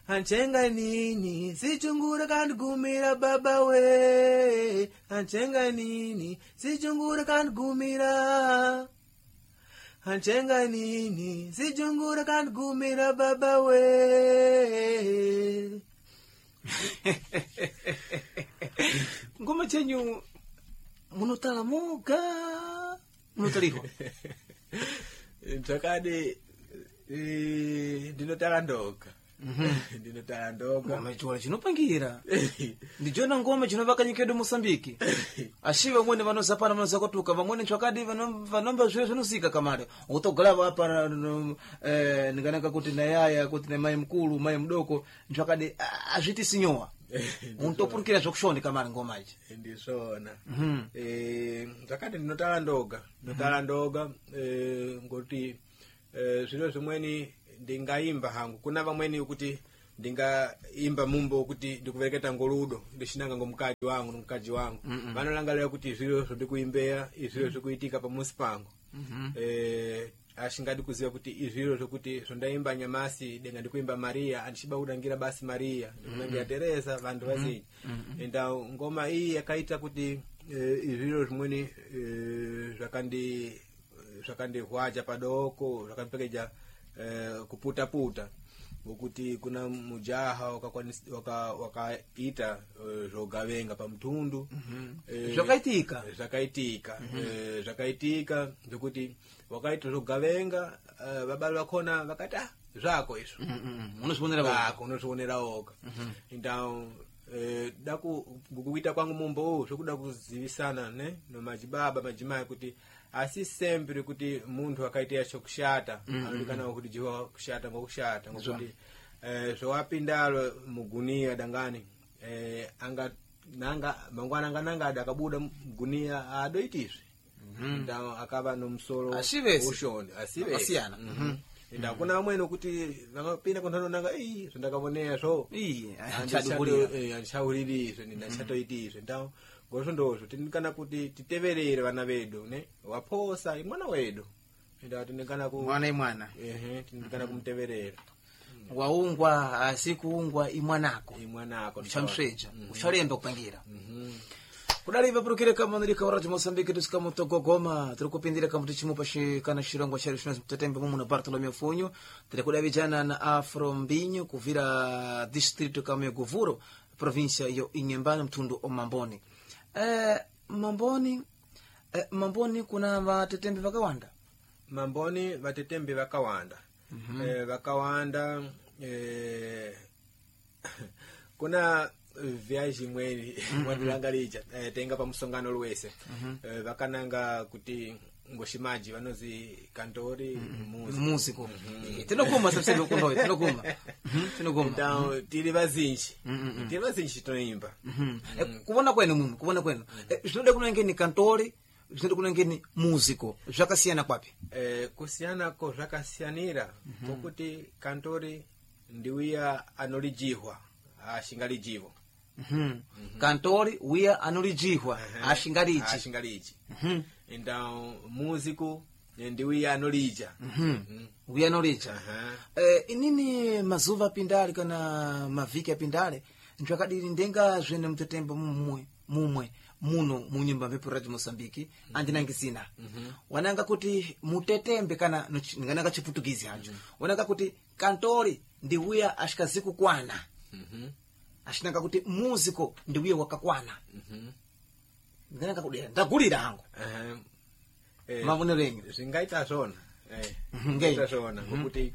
Anchenga nini sichungura kandigumira baba we. Anchenga nini sichungura kandigumira. Anchenga nini sichungura kandigumira baba we. Ngoma chenyu munotala moga munotalikwa Ntakade ndinotala ndoga. Ndinotala ndoga. ngoma chiwala chinopangira ndijona ngoma chinovakanyikedwe Mosambiki ashiva mwene vanozapana vanozakotuka vamwene nchwakadi vanomba zviwe zvinosika kamare utogala vapa nikanaka kuti nayaya kuti na mai mkulu mai mdoko nchwakadi azviti sinyowa untopurukira zvokushoni kamare ngoma ichi Ndisona. Ntakade ndinotala ndoga. Ndinotala ndoga ngoti zviro zvimweni ndingaimba hangu. Kuna vamweni kuti ndingaimba mumbo kuti ndikuvereketa ngoludo ndishinanga ngomukadzi wangu vanolangalira kuti zviro zvondikuimbeya izviro zvikuitika pamusi pangu. Ashingadi kuziva kuti izviro zvokuti zvondaimba nyamasi denga ndikuimba Maria andichiba kudangira basi Maria ndikunangira Teresa vantu vazhinji. Enda ngoma iyi yakaita kuti izviro zvimweni zvakandihwaja padoko zvakandipekeja kuputaputa ngokuti kuna mujaha wakaita zvogavenga pamutundu. Zvakaitika zvokuti wakaita zvogavenga vabali vakona vakati zvako izvo unozvionera woga. Ndau kuita kwangu mumbo zvokuda kuzivisana nomajibaba majimai kuti asi sempre kuti muntu akaita chokushata anodikana kuti jiwa kushata ngokushata ngokuti zvowapindalo mugunia dangani anga nanga mangwana nanga adakabuda mugunia adoitizve ndao akava nomsoro ushoni asiyana. Enda kuna vamweni kuti vakapinda kunhano nanga zvondakavonera zvo andichauririzve ndinachatoitizve ndao ngozvo ndozvo tindikana kuti titeverere vana vedu waposa imwana wedu enda tindikana mwana tindikana kumuteverera waungwa asi kuungwa imwanako chamsveja ushalemba kupangira kudali vapurukire kama ndirika waraji Mosambiki tusikamutogogoma tiri kupindira kama tichimupa kana shirongwa chari shinozi mtatembe mumu na Bartolomeo Funyo tiri kudavijana na Afro Mbinyo kuvira distrito kama Govuro provincia yo Inhambane mtundu o Mamboni. Mamboni kuna vatetembe vakawanda. Mamboni vatetembe vakawanda. Vakawanda kuna viaji mweni wandulangalija tenga pa musongano lwese vakananga kuti ngoshimaji vanozi kantori muziko tinokuma sabsebe kundoyo tinokuma ndao tiri vazinji toimba kubona kwenu zvinoda kunangeni kantori zvinoda kunangeni muziko zvakasiyana kwapi kusiyana ko zvakasiyanira ngokuti kantori ndiwiya anolijihwa ashingalijivo kantori wiya anolijihwa ashingalichi ndao muziku ndiwiya anolija wiya anolija inini mazuva pindale kana maviki apindale nchakadiri ndenga zvene mtetembe mumwe muno munyumba mvepo Radio Mosambiki andinangisina wananga kuti mutetembe kana ngananga chiputugizi hacho wananga kuti kantori ndiwiya ashikaziku kwana ashinanga kuti muziko ndiwiye wakakwana ngananga kudera ndagulira hangu mavonero enyu zvingaita zvona ngokuti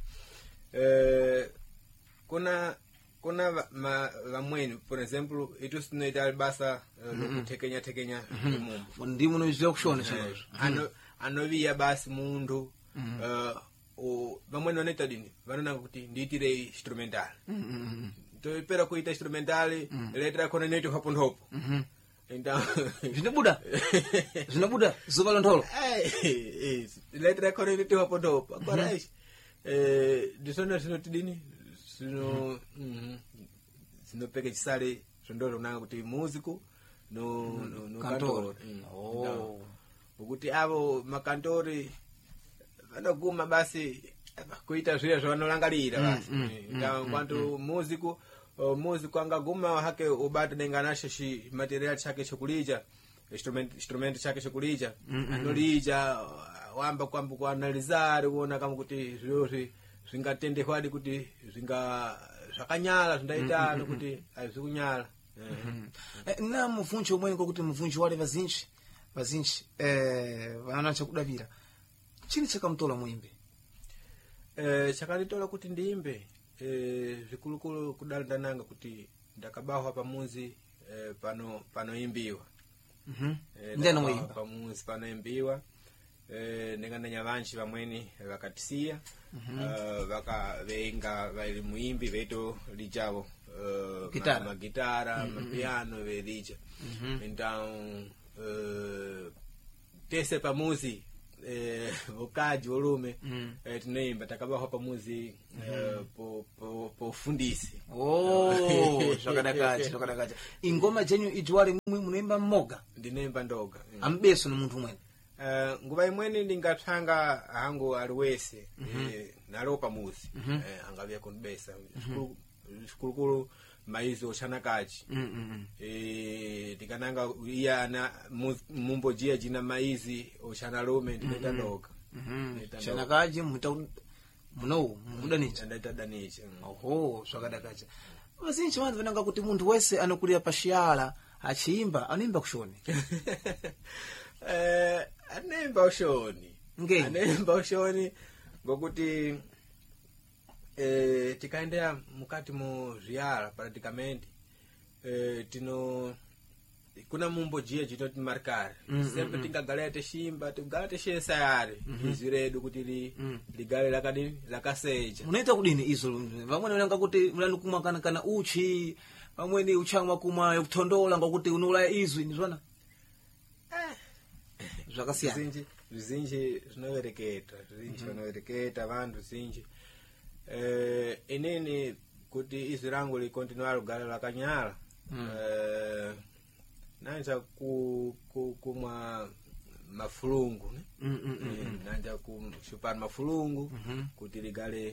kuna vamweni for example itu sinoita basa lokutekenya mumbo ndi munoziva kushona chinozvo anoviya basi mundu vamweni vanoita dini vanonanga kuti ndiitire instrumental toipera kuita instrumental letera kona neto hapo ndopo zvinobuda zuva londolo letera kona neto hapo ndopo akora ndisona zvinotidini zinopeke chisale zvondolo nanga kuti muziku no kantori ukuthi avo makantori vanoguma basi kuita zile zvanolangalira basi kwantu muziku angaguma hake ubata denganasha shi material chake chokulija instrument chake chokulija anolija wamba kwamba kuanalizari kuona kama kuti zviozvi zvingatendehwadi kuti zvakanyala zvindaitano kuti azvikunyala na muvunji omweni kokuti muvunji wale vazinji vananacha kudavira chini chakamutola muimbe chakanditola kuti ndiimbe zvikulukulu kudalandananga kuti ndakabahwa pamuzi panoimbiwa ndeno muimba pamuzi panoimbiwa ndingandanya vanji vamweni vakatisiya vakavenga vaili muimbi veito lijavo magitara mapiano velija então tese pamuzi vokaji volume tinoimba takabahwa pamuzi pofundisi zvakadakacha ingoma dzenyu idziwale mumwe munoimba mmoga ndinoimba ndoga ambeso nomunthu umweni nguva imweni ndingatsvanga hangu ali wese nalo pamuzi angavye kunibesa zvikulukulu maizi ochanakachi ndikananga iya ana mumbojiya jina maizi ochanalume ndinoita ndoga chanakachi munowu mudanicha ndaita danicha oho zvakadakacha vazinji vanhu vananga kuti munthu wese anokulira pashiyala achiimba anoimba kushoni anemba ushoni ngokuti tikaendera mukati mu zviara praticamente kuna mumbojiya chinoti markari sempre tingagalera techimba tigala techesayari izwi redu kuti ligale lakaseja munoita kudini izo vamweni vananga kuti mulanikumwa kana uchi vamweni uchamwa kumwa kutondola ngokuti unoulaya izwi nizvona zvakasiyana zvizinji zvinovereketa vantu zinji inini kuti izwi rangu likontinuare kugara lakanyala nanja kumwa mafulungu nanja kushupana mafulungu kuti ligale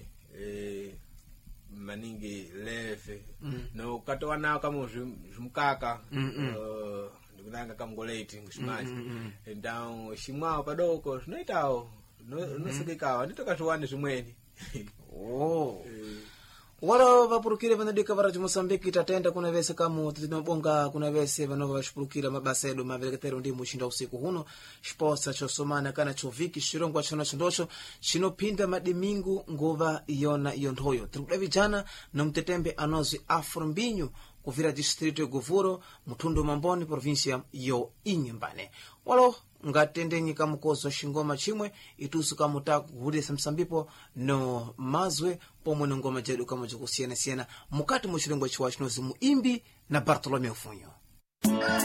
maningi leve no katowa nawo kama zvimukaka ndikunanga kamngoleti ngushimaji então shimwawo padoko zvinoitawo nosekekawo nditoka zviwani zvimweni wala vapurukire vanodika varaji Mosambiki tatenda kuna vese kamu tinobonga kuna vese vanova vachipurukira mabasa edu mavereketero ndi muchinda usiku huno xiposa chosomana kana choviki xirongwa chona chindocho chinopinda madimingu nguva iyona iyo nthoyo tirikudavijana nomtetembe anozi Afrombinho kuvira distrito Govuro mutundu Mamboni provincia yo Inhambane walo ngatende nyika mukozo xingoma chimwe itusu kamuta kuhulisa msambipo no mazwe pomwe no ngoma jedu kama jikusiyana-siyana mukati mu chilengwa chiwa chinozi muimbi na Bartolomeu Funyo.